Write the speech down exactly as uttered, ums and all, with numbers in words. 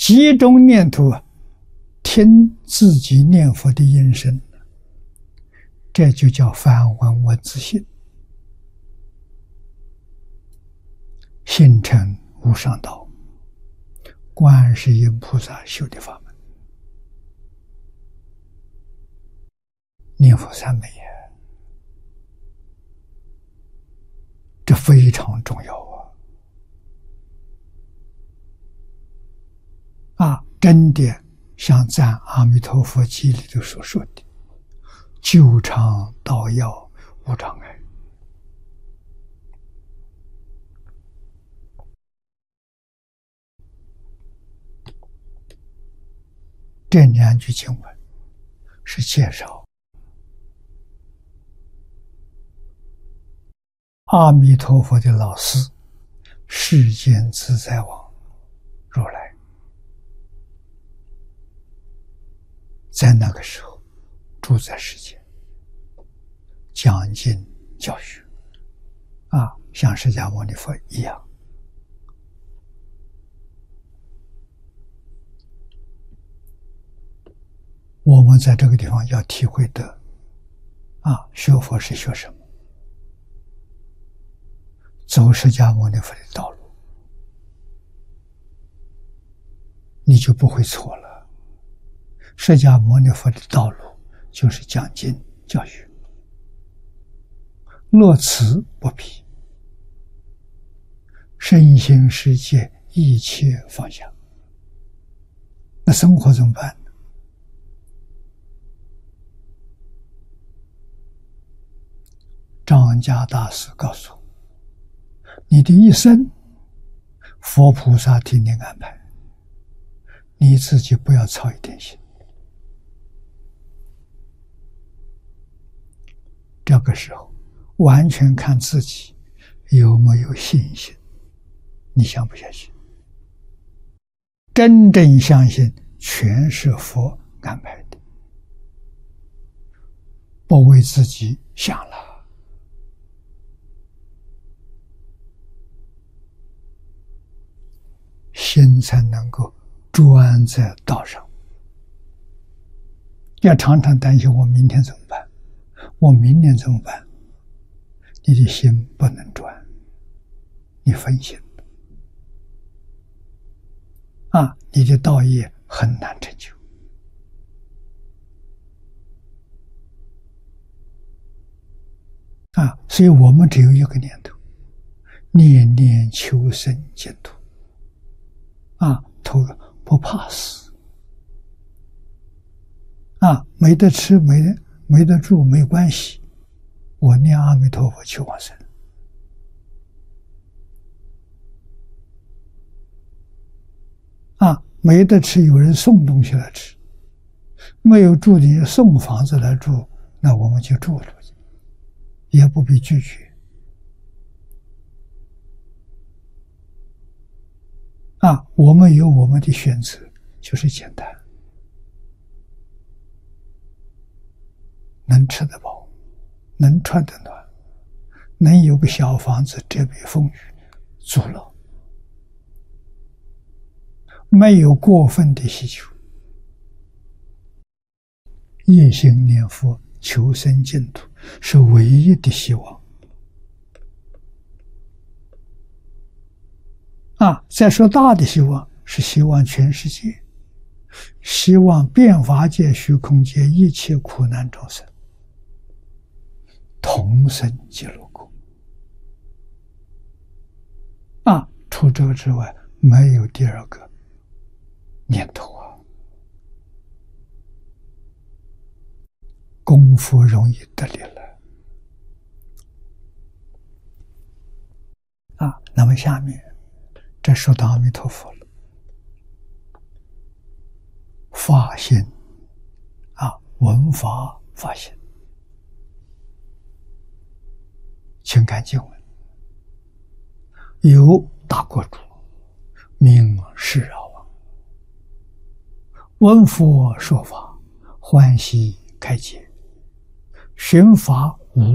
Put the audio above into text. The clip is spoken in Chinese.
集中念头啊，听自己念佛的音声，这就叫梵文文字性，性成无上道，观世音菩萨修的法门。念佛三昧呀，这非常重要啊！啊，真的像赞阿弥陀佛经里头所说的，救场道要无障碍。这两句经文是介绍阿弥陀佛的老师世间自在王如来，在那个时候住在世间，讲经教学啊，像释迦牟尼佛一样。我们在这个地方要体会的啊，学佛是学什么？走释迦牟尼佛的道路，你就不会错了。释迦牟尼佛的道路就是讲经教学，乐此不疲，身心世界一切放下。那生活怎么办呢？张家大师告诉我，你的一生佛菩萨替你安排，你自己不要操一点心。这个时候完全看自己有没有信心，你相不相信？真正相信全是佛安排的，不为自己想了，心才能够专在道上。要常常担心我明天怎么办，我明年怎么办？你的心不能专，你分心啊，你的道业很难成就啊。所以我们只有一个念头，念念求生净土啊，头不怕死啊，没得吃没得没得住没关系，我念阿弥陀佛求往生啊，没得吃有人送东西来吃，没有住的送房子来住，那我们就住了，也不必拒绝啊。我们有我们的选择，就是简单，能吃得饱，能穿得暖，能有个小房子遮避风雨，足了，没有过分的需求。一心念佛求生净土是唯一的希望啊！再说大的希望是希望全世界，希望遍法界虚空界一切苦难众生同生极乐国啊！除这个之外没有第二个念头啊。功夫容易得力了啊！那么下面这说到阿弥陀佛了，发心啊，闻法发心，请看经文：有大国主，名释饶王，闻佛说法，欢喜开解，寻法